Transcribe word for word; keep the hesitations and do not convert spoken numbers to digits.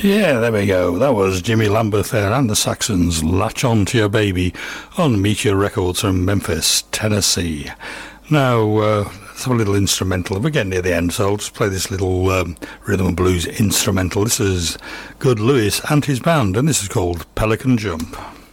Yeah, there we go. That was Jimmy Lambert there and the Saxons. Latch On to Your Baby on Meteor Records from Memphis, Tennessee. Now, uh, let's have a little instrumental. We're getting near the end, so I'll just play this little um, rhythm and blues instrumental. This is Good Lewis and his band, and this is called Pelican Jump.